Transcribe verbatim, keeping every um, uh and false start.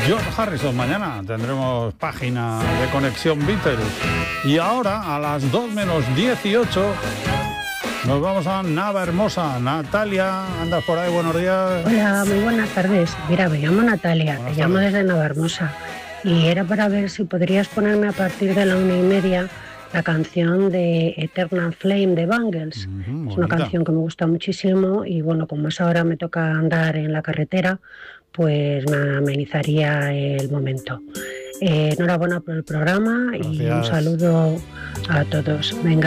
George Harrison. Mañana tendremos página de Conexión Beatles. Y ahora, a las dos menos dieciocho, nos vamos a Navahermosa. Natalia, ¿andas por ahí? Buenos días. Hola, muy buenas tardes. Mira, me llamo Natalia, Buenas te llamo tardes. desde Navahermosa. Y era para ver si podrías ponerme a partir de la una y media la canción de Eternal Flame de Bangles. Ujú, Es una bonita. canción que me gusta muchísimo y bueno, como es ahora me toca andar en la carretera, pues me amenizaría el momento. Eh, enhorabuena por el programa y un Gracias. saludo a todos. Venga.